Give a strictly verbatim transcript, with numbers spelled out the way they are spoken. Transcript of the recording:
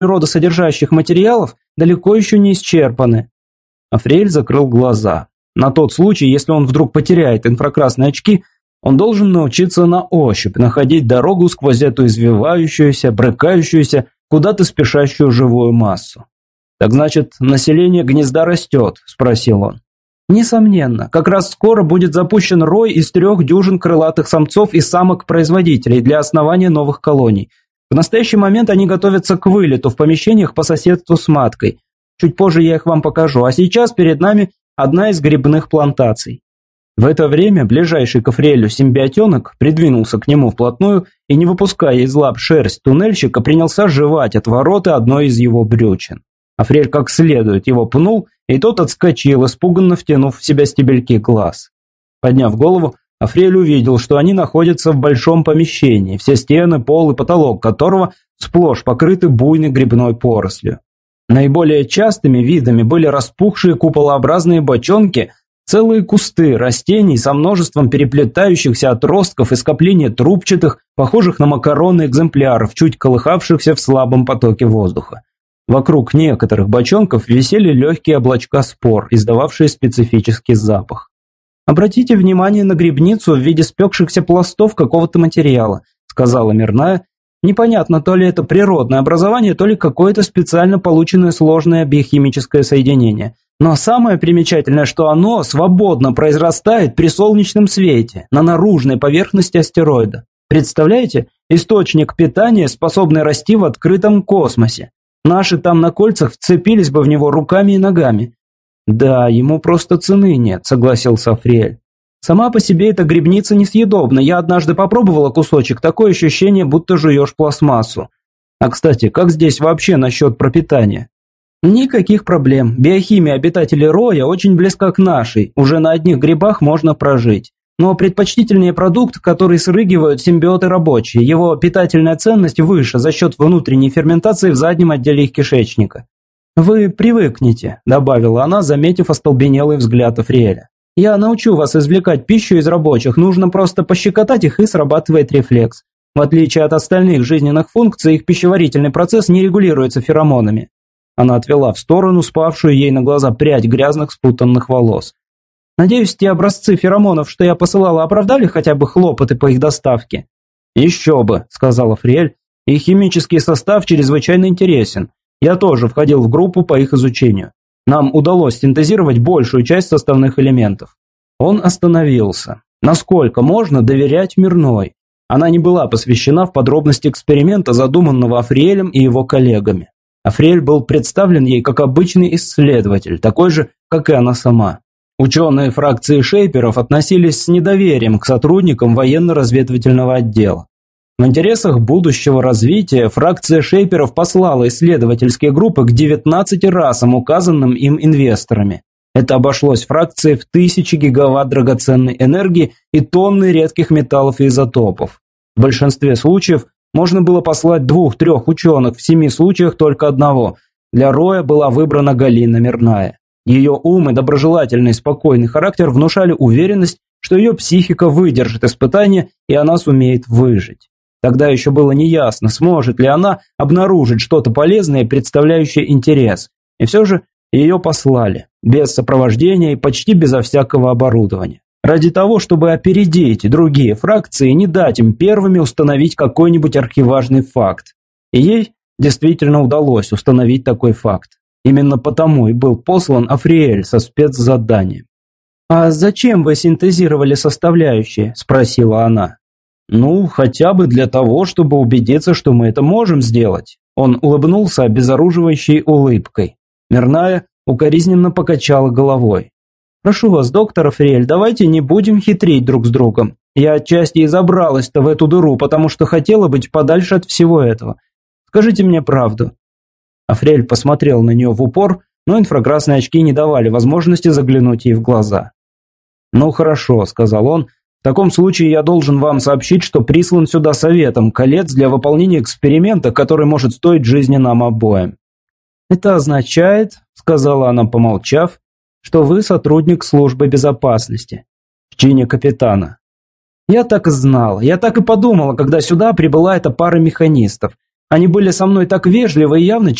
природосодержащих материалов далеко еще не исчерпаны. Африэль закрыл глаза. На тот случай, если он вдруг потеряет инфракрасные очки, он должен научиться на ощупь находить дорогу сквозь эту извивающуюся, брыкающуюся, куда-то спешащую живую массу. «Так значит, население гнезда растет?» – спросил он. «Несомненно, как раз скоро будет запущен рой из трех дюжин крылатых самцов и самок-производителей для основания новых колоний. В настоящий момент они готовятся к вылету в помещениях по соседству с маткой. Чуть позже я их вам покажу, а сейчас перед нами одна из грибных плантаций». В это время ближайший к Африэлю симбиотенок придвинулся к нему вплотную и, не выпуская из лап шерсть туннельщика, принялся жевать отвороты одной из его брючин. Африэль как следует его пнул, и тот отскочил, испуганно втянув в себя стебельки глаз. Подняв голову, Африэль увидел, что они находятся в большом помещении, все стены, пол и потолок которого сплошь покрыты буйной грибной порослью. Наиболее частыми видами были распухшие куполообразные бочонки, целые кусты растений со множеством переплетающихся отростков и скопления трубчатых, похожих на макароны экземпляров, чуть колыхавшихся в слабом потоке воздуха. Вокруг некоторых бочонков висели легкие облачка спор, издававшие специфический запах. «Обратите внимание на грибницу в виде спекшихся пластов какого-то материала», сказала Мирная. «Непонятно, то ли это природное образование, то ли какое-то специально полученное сложное биохимическое соединение. Но самое примечательное, что оно свободно произрастает при солнечном свете на наружной поверхности астероида. Представляете? Источник питания, способный расти в открытом космосе. Наши там на кольцах вцепились бы в него руками и ногами». «Да, ему просто цены нет», — согласился Африэль. «Сама по себе эта грибница несъедобна. Я однажды попробовала кусочек, такое ощущение, будто жуешь пластмассу. А, кстати, как здесь вообще насчет пропитания?» «Никаких проблем. Биохимия обитателей роя очень близка к нашей. Уже на одних грибах можно прожить. Но предпочтительнее продукт, который срыгивают симбиоты рабочие. Его питательная ценность выше за счет внутренней ферментации в заднем отделе их кишечника. «Вы привыкнете», – добавила она, заметив остолбенелый взгляд Африэля. «Я научу вас извлекать пищу из рабочих, нужно просто пощекотать их, и срабатывает рефлекс. В отличие от остальных жизненных функций, их пищеварительный процесс не регулируется феромонами». Она отвела в сторону спавшую ей на глаза прядь грязных спутанных волос. «Надеюсь, те образцы феромонов, что я посылала, оправдали хотя бы хлопоты по их доставке?» «Еще бы», – сказал Африэль, – «их химический состав чрезвычайно интересен. Я тоже входил в группу по их изучению. Нам удалось синтезировать большую часть составных элементов». Он остановился. Насколько можно доверять Мирной? Она не была посвящена в подробности эксперимента, задуманного Африэлем и его коллегами. Африэль был представлен ей как обычный исследователь, такой же, как и она сама. Ученые фракции шейперов относились с недоверием к сотрудникам военно-разведывательного отдела. В интересах будущего развития фракция шейперов послала исследовательские группы к девятнадцати расам, указанным им инвесторами. Это обошлось фракции в тысячи гигаватт драгоценной энергии и тонны редких металлов и изотопов. В большинстве случаев можно было послать двух-трех ученых, в семи случаях только одного. Для Роя была выбрана Галина Мирная. Ее ум и доброжелательный спокойный характер внушали уверенность, что ее психика выдержит испытание и она сумеет выжить. Тогда еще было неясно, сможет ли она обнаружить что-то полезное, представляющее интерес. И все же ее послали, без сопровождения и почти безо всякого оборудования. Ради того, чтобы опередить другие фракции и не дать им первыми установить какой-нибудь архиважный факт. И ей действительно удалось установить такой факт. Именно потому и был послан Африэль со спецзаданием. «А зачем вы синтезировали составляющие?» – спросила она. «Ну, хотя бы для того, чтобы убедиться, что мы это можем сделать». Он улыбнулся обезоруживающей улыбкой. Мирная укоризненно покачала головой. «Прошу вас, доктор Африэль, давайте не будем хитрить друг с другом. Я отчасти и забралась-то в эту дыру, потому что хотела быть подальше от всего этого. Скажите мне правду». Африэль посмотрел на нее в упор, но инфракрасные очки не давали возможности заглянуть ей в глаза. «Ну хорошо», — сказал он, — «в таком случае я должен вам сообщить, что прислан сюда советом колец для выполнения эксперимента, который может стоить жизни нам обоим». «Это означает», — сказала она, помолчав, — «что вы сотрудник службы безопасности в чине капитана». «Я так и знала, я так и подумала, когда сюда прибыла эта пара механистов. Они были со мной так вежливы и явно